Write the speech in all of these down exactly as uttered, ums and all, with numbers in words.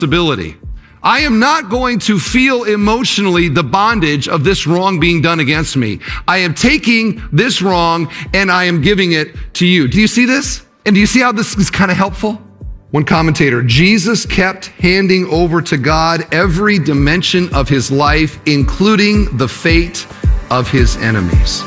responsibility. I am not going to feel emotionally the bondage of this wrong being done against me. I am taking this wrong and I am giving it to you. Do you see this? And do you see how this is kind of helpful? One commentator, Jesus kept handing over to God every dimension of his life, including the fate of his enemies.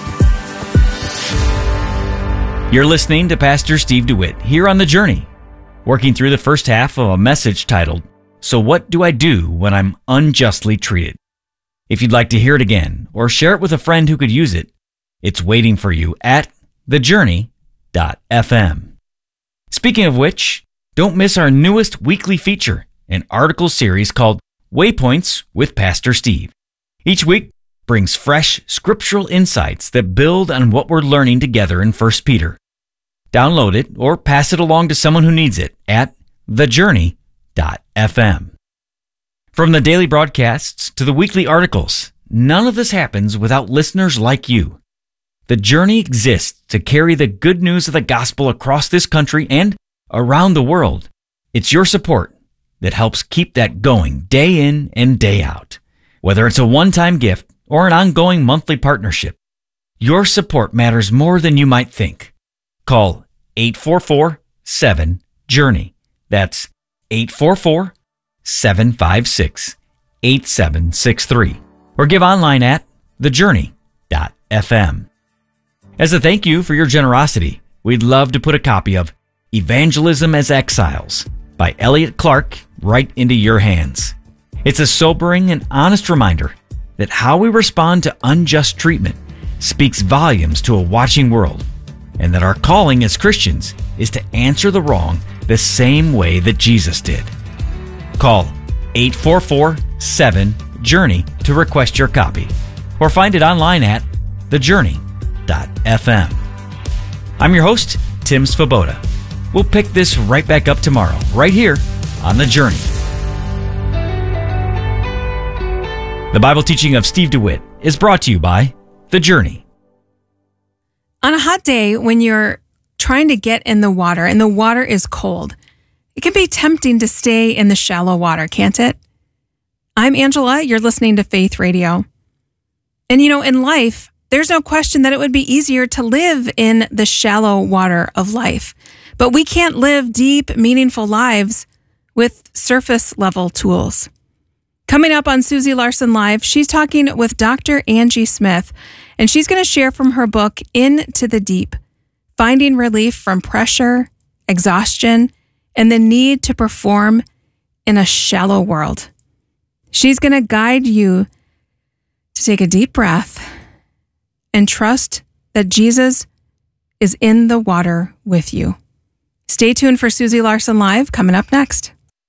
You're listening to Pastor Steve DeWitt here on The Journey, working through the first half of a message titled, So What Do I Do When I'm Unjustly Treated? If you'd like to hear it again or share it with a friend who could use it, it's waiting for you at the journey dot f m. Speaking of which, don't miss our newest weekly feature, an article series called Waypoints with Pastor Steve. Each week brings fresh scriptural insights that build on what we're learning together in First Peter. Download it or pass it along to someone who needs it at the journey dot f m. From the daily broadcasts to the weekly articles, none of this happens without listeners like you. The Journey exists to carry the good news of the gospel across this country and around the world. It's your support that helps keep that going day in and day out. Whether it's a one-time gift or an ongoing monthly partnership, your support matters more than you might think. Call eight four four, seven, journey. That's eight four four, seven five six, eight seven six three. Or give online at the journey dot f m. As a thank you for your generosity, we'd love to put a copy of Evangelism as Exiles by Elliot Clark right into your hands. It's a sobering and honest reminder that how we respond to unjust treatment speaks volumes to a watching world, and that our calling as Christians is to answer the wrong the same way that Jesus did. Call eight four four, seven, journey to request your copy, or find it online at the journey dot f m. I'm your host, Tim Svoboda. We'll pick this right back up tomorrow, right here on The Journey. The Bible teaching of Steve DeWitt is brought to you by The Journey. On a hot day when you're trying to get in the water and the water is cold, it can be tempting to stay in the shallow water, can't it? I'm Angela. You're listening to Faith Radio. And you know, in life, there's no question that it would be easier to live in the shallow water of life. But we can't live deep, meaningful lives with surface-level tools. Coming up on Susie Larson Live, she's talking with Doctor Angie Smith, and she's going to share from her book, Into the Deep, Finding Relief from Pressure, Exhaustion, and the Need to Perform in a Shallow World. She's going to guide you to take a deep breath and trust that Jesus is in the water with you. Stay tuned for Susie Larson Live coming up next.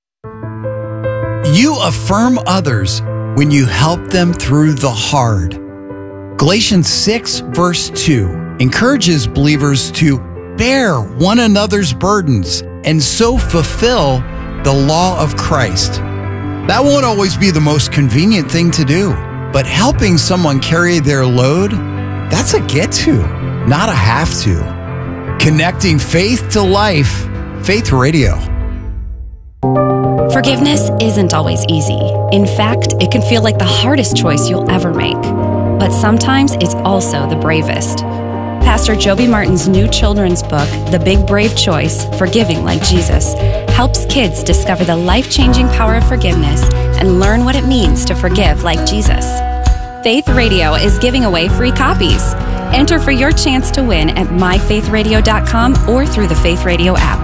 You affirm others when you help them through the hard. Galatians six, verse two, encourages believers to bear one another's burdens and so fulfill the law of Christ. That won't always be the most convenient thing to do, but helping someone carry their load, that's a get to, not a have to. Connecting faith to life, Faith Radio. Forgiveness isn't always easy. In fact, it can feel like the hardest choice you'll ever make. But sometimes it's also the bravest. Pastor Joby Martin's new children's book, The Big Brave Choice, Forgiving Like Jesus, helps kids discover the life-changing power of forgiveness and learn what it means to forgive like Jesus. Faith Radio is giving away free copies. Enter for your chance to win at my faith radio dot com or through the Faith Radio app.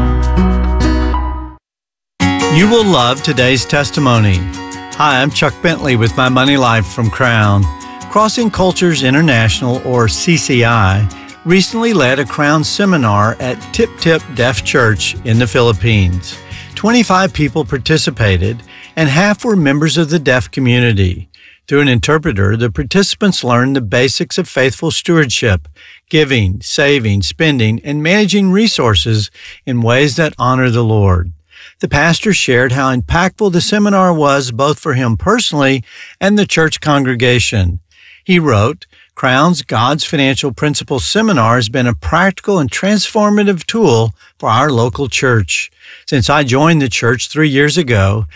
You will love today's testimony. Hi, I'm Chuck Bentley with My Money Life from Crown. Crossing Cultures International, or C C I, recently led a Crown seminar at Tip Tip Deaf Church in the Philippines. twenty-five people participated, and half were members of the deaf community. Through an interpreter, the participants learned the basics of faithful stewardship, giving, saving, spending, and managing resources in ways that honor the Lord. The pastor shared how impactful the seminar was both for him personally and the church congregation. He wrote, Crown's God's Financial Principles Seminar has been a practical and transformative tool for our local church. Since I joined the church three years ago,